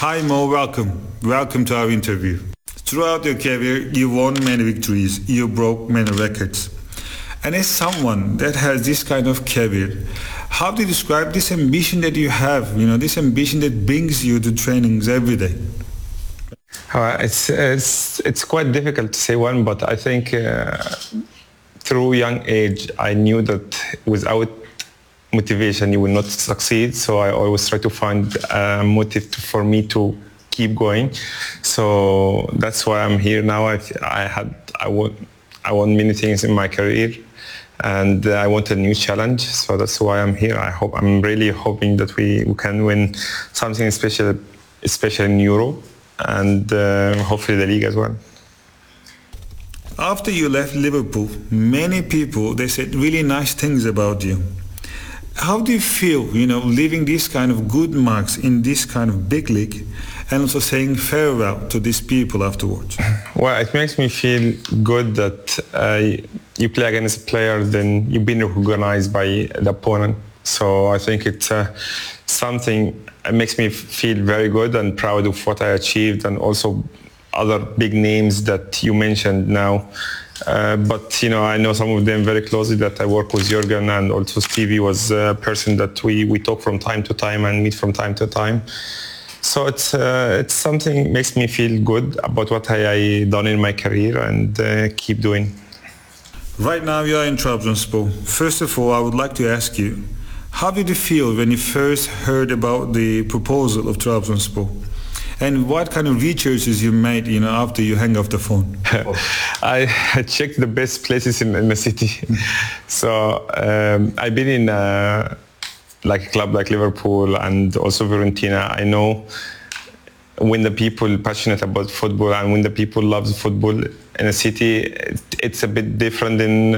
Hi Mo, welcome. Welcome to our interview. Throughout your career, you won many victories, you broke many records. And as someone that has this kind of career, how do you describe this ambition that you have, this ambition that brings you to trainings every day? It's quite difficult to say one, but I think through young age, I knew that without motivation, you will not succeed. So I always try to find a motive for me to keep going. So that's why I'm here now. I want many things in my career, and I want a new challenge. So that's why I'm here. I'm really hoping that we can win something special, especially in Europe, and hopefully the league as well. After you left Liverpool, many people, they said really nice things about you. How do you feel, leaving these kind of good marks in this kind of big league and also saying farewell to these people afterwards? Well, it makes me feel good that you play against a player, then you've been recognized by the opponent. So I think it's something that makes me feel very good and proud of what I achieved, and also other big names that you mentioned now. But I know some of them very closely, that I work with Jurgen, and also Stevie was a person that we talk from time to time and meet from time to time. So it's something makes me feel good about what I done in my career, and keep doing. Right now you are in Trabzonspor. First of all, I would like to ask you, how did you feel when you first heard about the proposal of Trabzonspor? And what kind of researches you made, after you hang off the phone? I checked the best places in the city. So I've been in like a club like Liverpool and also Fiorentina. I know when the people passionate about football and when the people love football in a city, it's a bit different than